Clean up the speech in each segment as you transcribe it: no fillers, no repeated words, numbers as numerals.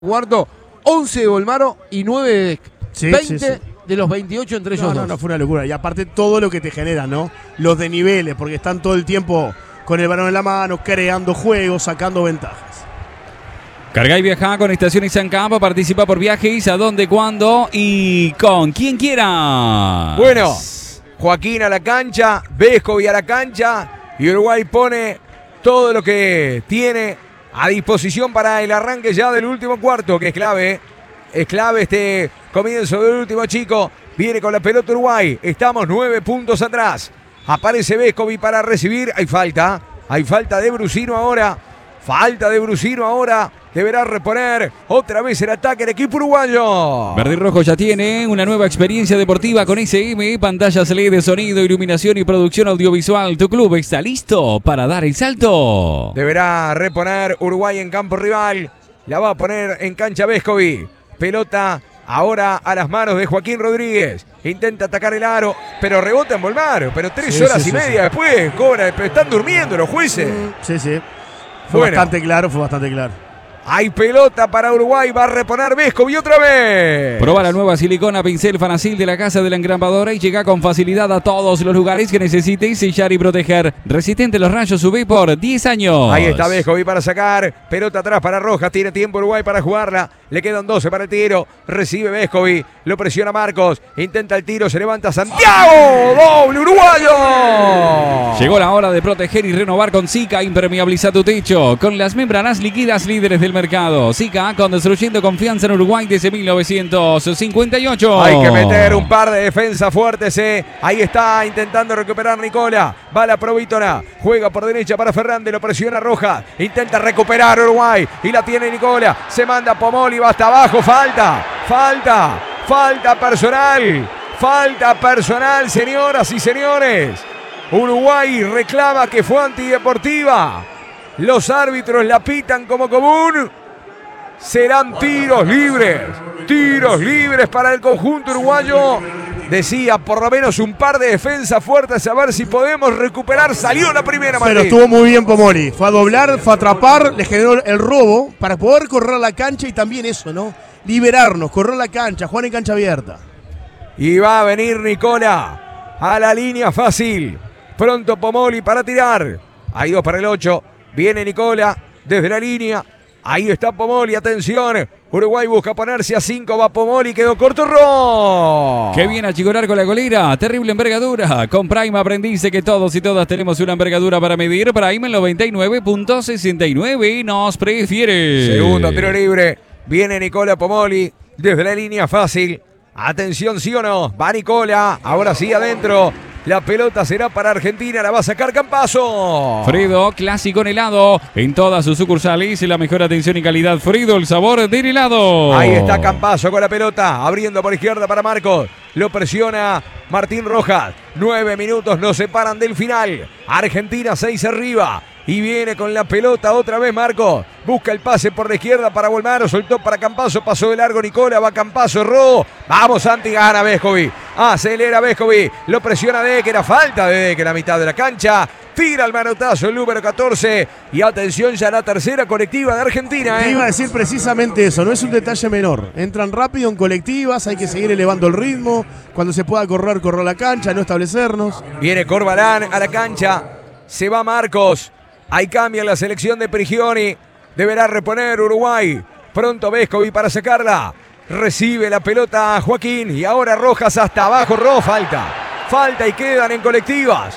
Cuarto, 11 de Bolmaro y 9 de Dec. Sí, 20 sí. de los 28 entre ellos dos. No, fue una locura. Y aparte todo lo que te genera, ¿no? Los desniveles, porque están todo el tiempo con el balón en la mano, creando juegos, sacando ventajas. Carga y viaja con Estaciones San Campo. Participa por viajes a dónde, cuándo y con quien quiera. Bueno, Joaquín a la cancha, Vescovi a la cancha y Uruguay pone todo lo que tiene a disposición para el arranque ya del último cuarto, que es clave. Es clave este comienzo del último, chico. Viene con la pelota Uruguay. Estamos 9 puntos atrás. Aparece Vescovi para recibir. Hay falta de Brusino ahora. Falta de Brusino ahora. Deberá reponer otra vez el ataque del equipo uruguayo. Verde y Rojo ya tiene una nueva experiencia deportiva con SM, pantallas LED, sonido, iluminación y producción audiovisual. Tu club está listo para dar el salto. Deberá reponer Uruguay en campo rival. La va a poner en cancha Vescovi. Pelota ahora a las manos de Joaquín Rodríguez. Intenta atacar el aro, pero rebota en Bolmaro. Pero 3 horas y media después cobra. Están durmiendo los jueces. Sí. Fue bastante claro. Hay pelota para Uruguay, va a reponer Vescovi otra vez. Proba la nueva silicona pincel Fanacil de la Casa de la Engrapadora y llega con facilidad a todos los lugares que necesites sellar y proteger. Resistente a los rayos UV por 10 años. Ahí está Vescovi para sacar. Pelota atrás para Rojas. Tiene tiempo Uruguay para jugarla. Le quedan 12 para el tiro. Recibe Vescovi. Lo presiona Marcos. Intenta el tiro. Se levanta Santiago. Doble uruguayo. Llegó la hora de proteger y renovar con Sika. Impermeabiliza tu techo con las membranas líquidas líderes del mercado. Sika, construyendo confianza en Uruguay desde 1958. Hay que meter un par de defensas fuertes. Ahí está intentando recuperar Nicola. Va la Provítola. Juega por derecha para Fernández. Lo presiona Rojas. Intenta recuperar Uruguay. Y la tiene Nicola. Se manda Pomoli. Va hasta abajo. Falta personal, señoras y señores. Uruguay reclama que fue antideportiva. Los árbitros la pitan como común. Serán tiros libres para el conjunto uruguayo. Decía, por lo menos un par de defensas fuertes, a ver si podemos recuperar. Salió la primera, Martín. Pero estuvo muy bien Pomoli. Fue a doblar, fue a atrapar, le generó el robo para poder correr la cancha y también eso, ¿no? Liberarnos, correr la cancha, jugar en cancha abierta. Y va a venir Nicola a la línea fácil. Pronto Pomoli para tirar. Hay 2 para el 8. Viene Nicola desde la línea. Ahí está Pomoli, atención. Uruguay busca ponerse a 5. Va Pomoli, quedó corto. Qué bien achicorar con la golera. Terrible envergadura. Con Prime aprendice que todos y todas tenemos una envergadura para medir. Prime en 99.69 nos prefiere. Segundo tiro libre. Viene Nicola Pomoli desde la línea fácil. Atención, sí o no. Va Nicola. Ahora sí adentro. La pelota será para Argentina, la va a sacar Campazzo. Fredo, clásico en helado. En todas sus sucursales, la mejor atención y calidad. Fredo, el sabor del helado. Ahí está Campazzo con la pelota, abriendo por izquierda para Marcos. Lo presiona Martín Rojas. 9 minutos nos separan del final. Argentina 6 arriba. Y viene con la pelota otra vez Marcos. Busca el pase por la izquierda para Bolmaro. Soltó para Campazzo. Pasó de largo Nicola. Va Campazzo. Erró. Vamos Santi. Gana Vescovi. Acelera Vescovi. Lo presiona Decker. A falta de Decker a mitad de la cancha. Tira el manotazo el número 14. Y atención ya la tercera colectiva de Argentina. Te iba a decir precisamente eso. No es un detalle menor. Entran rápido en colectivas. Hay que seguir elevando el ritmo. Cuando se pueda correr la cancha. No establecernos. Viene Corbalán a la cancha. Se va Marcos. Ahí cambia la selección de Prigioni. Deberá reponer Uruguay. Pronto Vescovi para sacarla. Recibe la pelota Joaquín. Y ahora Rojas hasta abajo. Falta y quedan en colectivas.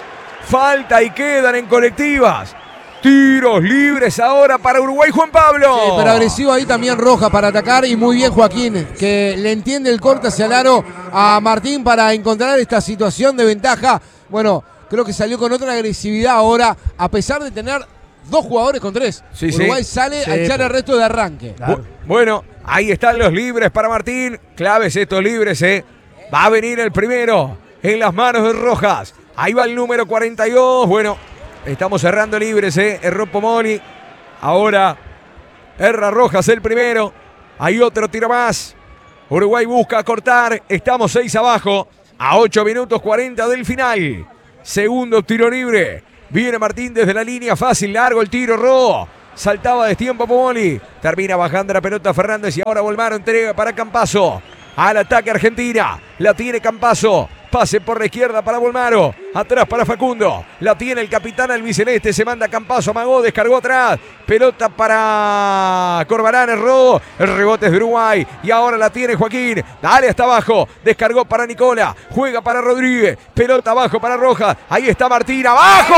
Tiros libres ahora para Uruguay, Juan Pablo. Sí, pero agresivo ahí también Rojas para atacar. Y muy bien Joaquín, que le entiende el corte hacia el aro a Martín para encontrar esta situación de ventaja. Bueno, creo que salió con otra agresividad ahora, a pesar de tener 2 jugadores con 3. Sí, Uruguay sale a echar el resto de arranque. Claro. Bueno, ahí están los libres para Martín. Claves estos libres, Va a venir el primero en las manos de Rojas. Ahí va el número 42. Bueno, estamos cerrando libres, Erró Pomoli. Ahora erra Rojas el primero. Hay otro tiro más. Uruguay busca cortar. Estamos 6 abajo. A 8 minutos 40 del final. Segundo tiro libre. Viene Martín desde la línea fácil. Largo el tiro. Saltaba de tiempo Pomoli. Termina bajando la pelota Fernández y ahora Volmaro entrega para Campazzo. Al ataque Argentina. La tiene Campazzo. Pase por la izquierda para Volmaro. Atrás para Facundo. La tiene el capitán albiceleste. Se manda Campazzo. Amagó. Descargó atrás. Pelota para Corbalán. Erró. El rebote es de Uruguay. Y ahora la tiene Joaquín. Dale hasta abajo. Descargó para Nicola. Juega para Rodríguez. Pelota abajo para Rojas. Ahí está Martín. ¡Abajo!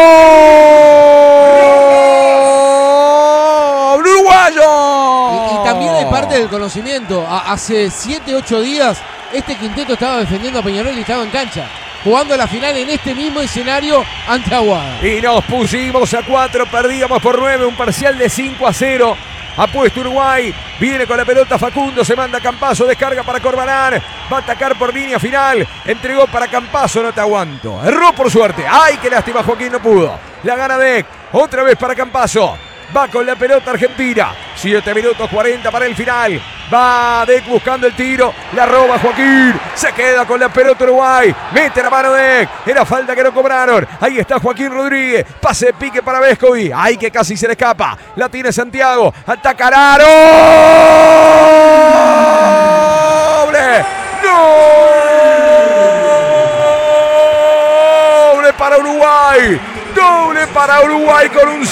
¡Uruguayo! Y también hay parte del conocimiento. Hace 7-8 días este quinteto estaba defendiendo a Peñarol y estaba en cancha, jugando la final en este mismo escenario ante Aguada. Y nos pusimos a 4, perdíamos por 9, un parcial de 5-0. Ha puesto Uruguay, viene con la pelota Facundo, se manda Campazzo, descarga para Corbalán, va a atacar por línea final, entregó para Campazzo, no te aguanto, erró por suerte, ¡ay, qué lástima, Joaquín no pudo! La gana Dec, otra vez para Campazzo. Va con la pelota Argentina. 7 minutos 40 para el final. Va Dec buscando el tiro. La roba Joaquín. Se queda con la pelota Uruguay. Mete la mano Dec. Era falta que no cobraron. Ahí está Joaquín Rodríguez. Pase de pique para Vescovi. Ay, que casi se le escapa. La tiene Santiago. Ataca Aro. ¡Doble! ¡Doble para Uruguay! Doble para Uruguay con un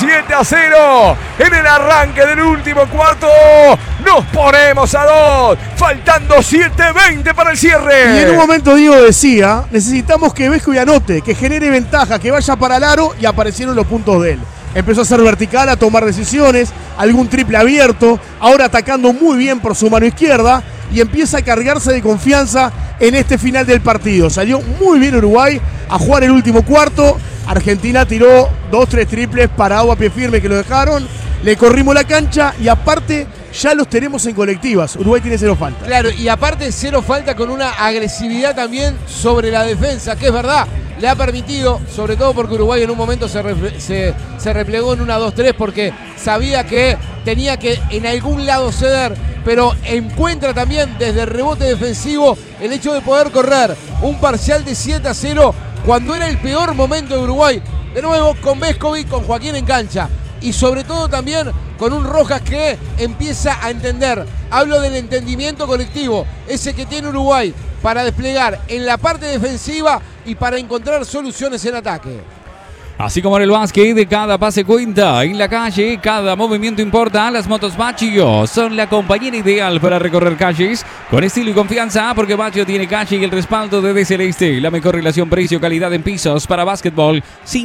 7-0 en el arranque del último cuarto. Nos ponemos a 2, faltando 7:20 para el cierre. Y en un momento Diego decía, necesitamos que Vescovi anote, que genere ventaja, que vaya para el aro, y aparecieron los puntos de él. Empezó a ser vertical, a tomar decisiones, algún triple abierto, ahora atacando muy bien por su mano izquierda y empieza a cargarse de confianza en este final del partido. Salió muy bien Uruguay a jugar el último cuarto. Argentina tiró 2-3 triples parado a pie firme que lo dejaron. Le corrimos la cancha y aparte ya los tenemos en colectivas. Uruguay tiene 0 falta. Claro, y aparte 0 falta con una agresividad también sobre la defensa, que es verdad, le ha permitido, sobre todo porque Uruguay en un momento se replegó en una 2-3 porque sabía que tenía que en algún lado ceder, pero encuentra también desde el rebote defensivo el hecho de poder correr un parcial de 7-0 cuando era el peor momento de Uruguay. De nuevo con Vescovi, con Joaquín en cancha. Y sobre todo también con un Rojas que empieza a entender. Hablo del entendimiento colectivo, ese que tiene Uruguay para desplegar en la parte defensiva y para encontrar soluciones en ataque. Así como en el básquet, cada pase cuenta. En la calle, cada movimiento importa. Las motos Baccio son la compañera ideal para recorrer calles con estilo y confianza, porque Baccio tiene calle y el respaldo de De Celeste. La mejor relación precio-calidad en pisos para básquetbol.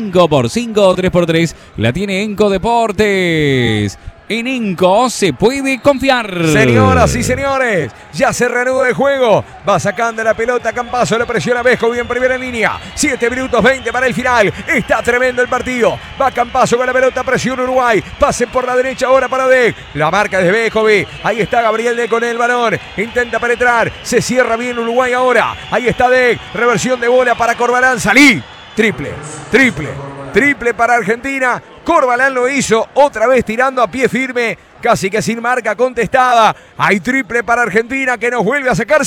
5x5 o 3x3 la tiene Enco Deportes. En Enco se puede confiar. Señoras y señores, ya se reanuda el juego. Va sacando la pelota Campazzo, le presiona Vescovi en primera línea. 7 minutos 20 para el final. Está tremendo el partido. Va Campazzo con la pelota, presiona Uruguay. Pase por la derecha ahora para Dec. La marca de Vescovi. Ahí está Gabriel Dec con el balón. Intenta penetrar. Se cierra bien Uruguay ahora. Ahí está Dec. Reversión de bola para Corbalán. Salí. Triple, triple, triple para Argentina. Corbalán lo hizo, otra vez tirando a pie firme, casi que sin marca contestada. Hay triple para Argentina que nos vuelve a sacar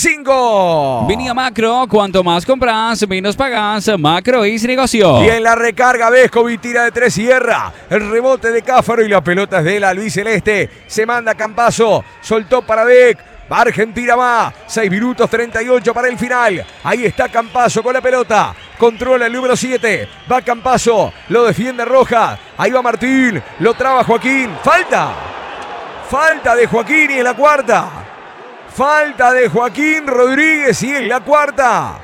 5. Venía Macro, cuanto más compras, menos pagas. Macro es negocio. Y en la recarga Vescovi tira de 3, cierra. El rebote de Cáfaro y la pelota es de la albiceleste. Se manda Campazzo, soltó para Dec. Va Argentina, va. 6 minutos 38 para el final. Ahí está Campazzo con la pelota. Controla el número 7. Va Campazzo. Lo defiende Rojas. Ahí va Martín. Lo traba Joaquín. Falta. Falta de Joaquín y es la cuarta. Falta de Joaquín Rodríguez y es la cuarta.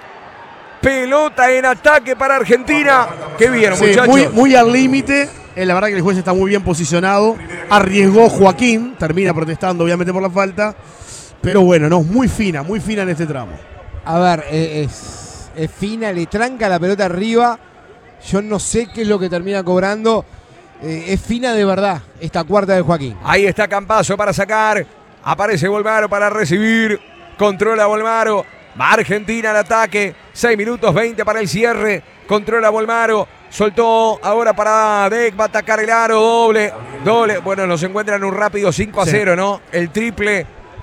Pelota en ataque para Argentina. Qué bien, Sí, muchachos. muy al límite. La verdad que el juez está muy bien posicionado. Arriesgó Joaquín. Termina protestando obviamente por la falta. Pero bueno, no, muy fina en este tramo. A ver, es fina, le tranca la pelota arriba. Yo no sé qué es lo que termina cobrando. Es fina de verdad esta cuarta de Joaquín. Ahí está Campazzo para sacar. Aparece Volmaro para recibir. Controla Volmaro. Va Argentina al ataque. 6 minutos 20 para el cierre. Controla Volmaro. Soltó ahora para Dec. Va a atacar el aro. Doble. Bueno, nos encuentran un rápido 5-0, ¿no? El triple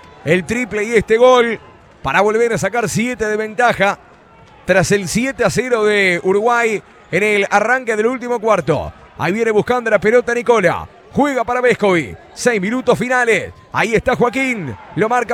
y este gol para volver a sacar 7 de ventaja tras el 7-0 de Uruguay en el arranque del último cuarto. Ahí viene buscando la pelota Nicola. Juega para Vescovi. 6 minutos finales. Ahí está Joaquín. Lo marca